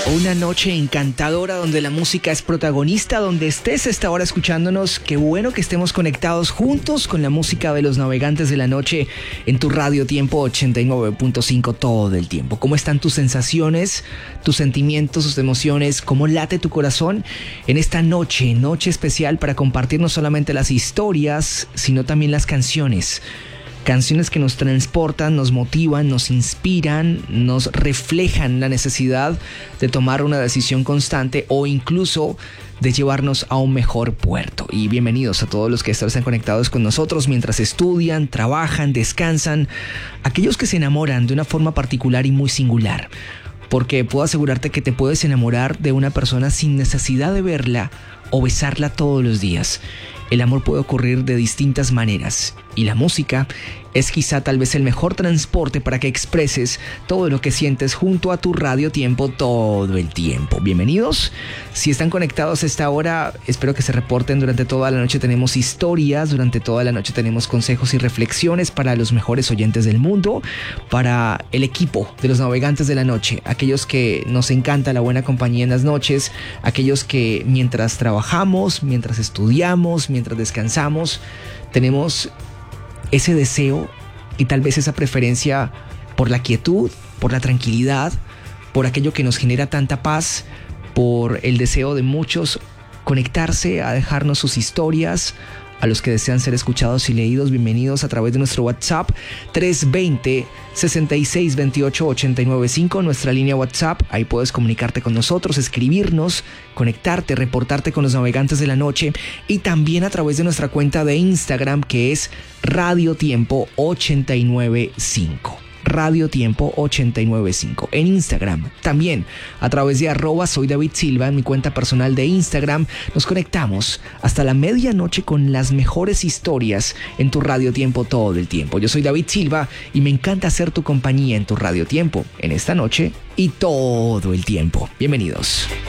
Una noche encantadora donde la música es protagonista, donde estés a esta hora escuchándonos. Qué bueno que estemos conectados juntos con la música de los navegantes de la noche en tu Radio Tiempo 89.5 todo el tiempo. ¿Cómo están tus sensaciones, tus sentimientos, tus emociones? ¿Cómo late tu corazón en esta noche especial para compartir no solamente las historias, sino también las canciones? Canciones que nos transportan, nos motivan, nos inspiran, nos reflejan la necesidad de tomar una decisión constante o incluso de llevarnos a un mejor puerto. Y bienvenidos a todos los que están conectados con nosotros mientras estudian, trabajan, descansan, aquellos que se enamoran de una forma particular y muy singular. Porque puedo asegurarte que te puedes enamorar de una persona sin necesidad de verla o besarla todos los días. El amor puede ocurrir de distintas maneras y la música es quizá tal vez el mejor transporte para que expreses todo lo que sientes junto a tu Radio Tiempo todo el tiempo. Bienvenidos. Si están conectados a esta hora, espero que se reporten. Durante toda la noche tenemos historias, durante toda la noche tenemos consejos y reflexiones para los mejores oyentes del mundo, para el equipo de los navegantes de la noche, aquellos que nos encanta la buena compañía en las noches, aquellos que mientras trabajamos, mientras estudiamos, mientras descansamos, tenemos ese deseo y tal vez esa preferencia por la quietud, por la tranquilidad, por aquello que nos genera tanta paz, por el deseo de muchos conectarse a dejarnos sus historias. A los que desean ser escuchados y leídos, bienvenidos a través de nuestro WhatsApp 320-6628-895, nuestra línea WhatsApp. Ahí puedes comunicarte con nosotros, escribirnos, conectarte, reportarte con los navegantes de la noche y también a través de nuestra cuenta de Instagram que es Radio Tiempo 895. Radio Tiempo 895 en Instagram. También a través de @soydavidsilva en mi cuenta personal de Instagram. Nos conectamos hasta la medianoche con las mejores historias en tu Radio Tiempo todo el tiempo. Yo soy David Silva y me encanta hacer tu compañía en tu Radio Tiempo en esta noche y todo el tiempo. Bienvenidos.